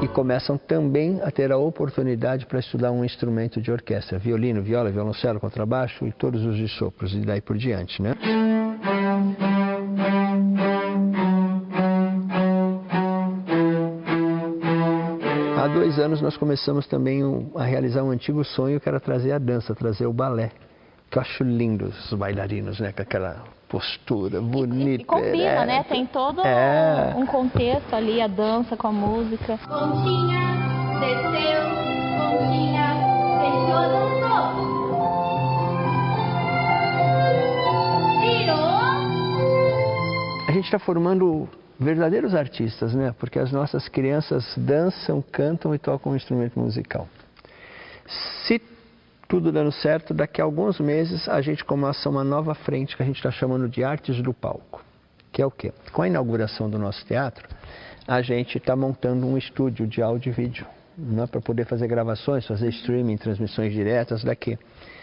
e começam também a ter a oportunidade para estudar um instrumento de orquestra, violino, viola, violoncelo, contrabaixo e todos os de sopros e daí por diante, né? Há 2 anos nós começamos também a realizar um antigo sonho, que era trazer a dança, trazer o balé. Que eu acho lindo os bailarinos, né? Com aquela postura bonita. E combina, né? Tem todo um contexto ali, a dança com a música. Pontinha, desceu, pontinha, fechou, dançou. Girou. A gente está formando verdadeiros artistas, né? Porque as nossas crianças dançam, cantam e tocam um instrumento musical. Se tudo dando certo, daqui a alguns meses a gente começa uma nova frente que a gente está chamando de Artes do Palco. Que é o quê? Com a inauguração do nosso teatro, a gente está montando um estúdio de áudio e vídeo, né? Para poder fazer gravações, fazer streaming, transmissões diretas daqui.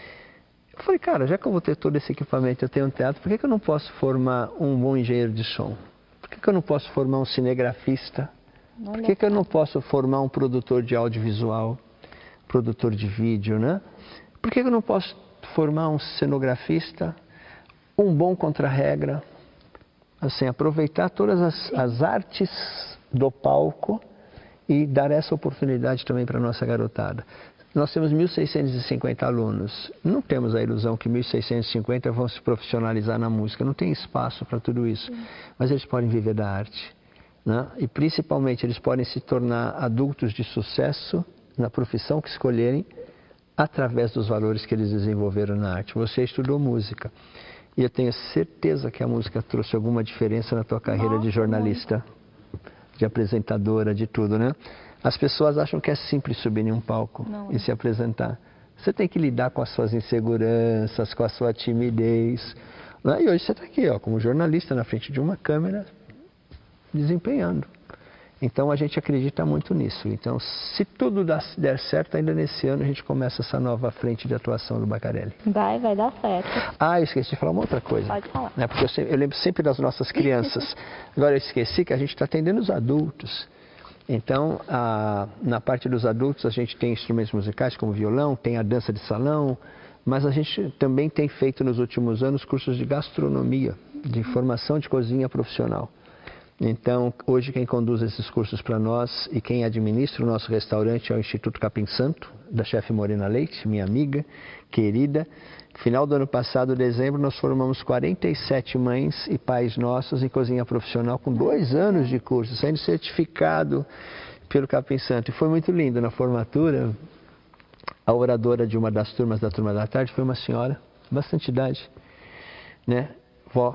Eu falei, cara, já que eu vou ter todo esse equipamento, eu tenho um teatro, por que eu não posso formar um bom engenheiro de som? Por que eu não posso formar um cinegrafista? Por que eu não posso formar um produtor de audiovisual, produtor de vídeo, né? Por que eu não posso formar um cenografista, um bom contra-regra? Assim, aproveitar todas as artes do palco e dar essa oportunidade também para a nossa garotada. Nós temos 1.650 alunos. Não temos a ilusão que 1.650 vão se profissionalizar na música. Não tem espaço para tudo isso. Mas eles podem viver da arte, né? E principalmente eles podem se tornar adultos de sucesso na profissão que escolherem através dos valores que eles desenvolveram na arte. Você estudou música. E eu tenho certeza que a música trouxe alguma diferença na tua carreira de jornalista, de apresentadora, de tudo, né? As pessoas acham que é simples subir em um palco e se apresentar. Você tem que lidar com as suas inseguranças, com a sua timidez, né? E hoje você está aqui, ó, como jornalista na frente de uma câmera, desempenhando. Então a gente acredita muito nisso. Então, se tudo der certo, ainda nesse ano a gente começa essa nova frente de atuação do Baccarelli. Vai dar certo. Ah, eu esqueci de falar uma outra coisa. Pode falar. Né? Porque eu lembro sempre das nossas crianças. Agora eu esqueci que a gente está atendendo os adultos. Então, na parte dos adultos, a gente tem instrumentos musicais como violão, tem a dança de salão, mas a gente também tem feito nos últimos anos cursos de gastronomia, de formação de cozinha profissional. Então, hoje quem conduz esses cursos para nós e quem administra o nosso restaurante é o Instituto Capim Santo, da chefe Morena Leite, minha amiga, querida. Final do ano passado, dezembro, nós formamos 47 mães e pais nossos em cozinha profissional com 2 anos de curso, sendo certificado pelo Capim Santo. E foi muito lindo. Na formatura, a oradora de uma das turmas da Turma da Tarde foi uma senhora, bastante idade, né? Vó.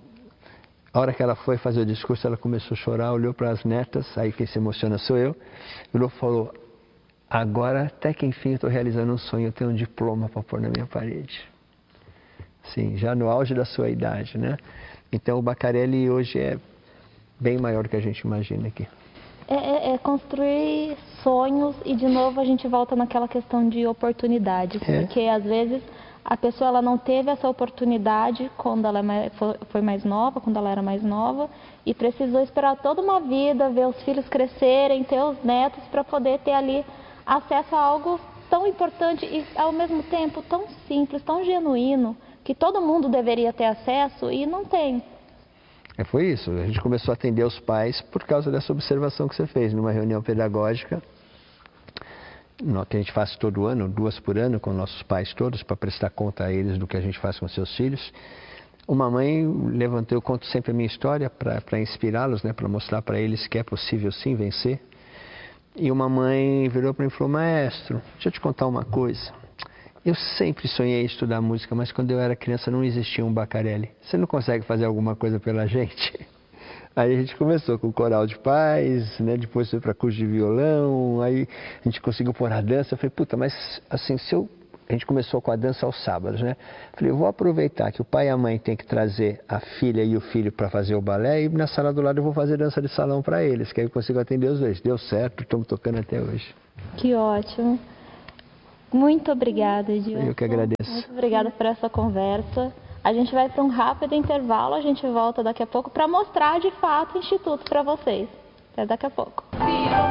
A hora que ela foi fazer o discurso, ela começou a chorar, olhou para as netas, aí quem se emociona sou eu, e falou, agora até que enfim eu estou realizando um sonho, eu tenho um diploma para pôr na minha parede. Sim, já no auge da sua idade, né? Então o Baccarelli hoje é bem maior do que a gente imagina aqui. É construir sonhos e de novo a gente volta naquela questão de oportunidade, porque às vezes a pessoa ela não teve essa oportunidade quando ela foi mais nova, quando ela era mais nova, e precisou esperar toda uma vida, ver os filhos crescerem, ter os netos, para poder ter ali acesso a algo tão importante e ao mesmo tempo tão simples, tão genuíno, que todo mundo deveria ter acesso e não tem. Foi isso, a gente começou a atender os pais por causa dessa observação que você fez numa reunião pedagógica, que a gente faz todo ano, 2 por ano, com nossos pais todos, para prestar conta a eles do que a gente faz com seus filhos. Uma mãe levantou, eu conto sempre a minha história para inspirá-los, né, para mostrar para eles que é possível sim vencer. E uma mãe virou para mim e falou, maestro, deixa eu te contar uma coisa. Eu sempre sonhei em estudar música, mas quando eu era criança não existia um Baccarelli. Você não consegue fazer alguma coisa pela gente? Aí a gente começou com o coral de paz, né? Depois foi para curso de violão, aí a gente conseguiu pôr a dança. Eu falei, puta, mas assim, a gente começou com a dança aos sábados, né? Falei, eu vou aproveitar que o pai e a mãe têm que trazer a filha e o filho para fazer o balé e na sala do lado eu vou fazer dança de salão para eles, que aí eu consigo atender os dois. Deu certo, estamos tocando até hoje. Que ótimo. Muito obrigada, Edilson. Eu que agradeço. Muito obrigada por essa conversa. A gente vai para um rápido intervalo, a gente volta daqui a pouco para mostrar de fato o Instituto para vocês. Até daqui a pouco.